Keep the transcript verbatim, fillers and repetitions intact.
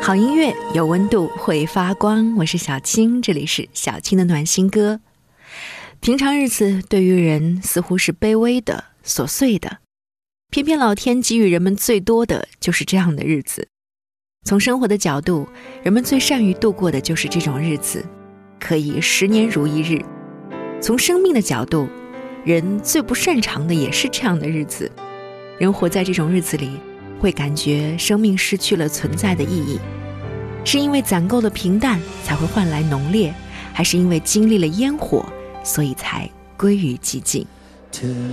好音乐有温度，会发光。我是小青，这里是小青的暖心歌。平常日子对于人似乎是卑微的、琐碎的，偏偏老天给予人们最多的就是这样的日子。从生活的角度，人们最善于度过的就是这种日子，可以十年如一日。从生命的角度，人最不擅长的也是这样的日子。人活在这种日子里，会感觉生命失去了存在的意义。是因为攒够了平淡才会换来浓烈，还是因为经历了烟火，所以才归于寂静？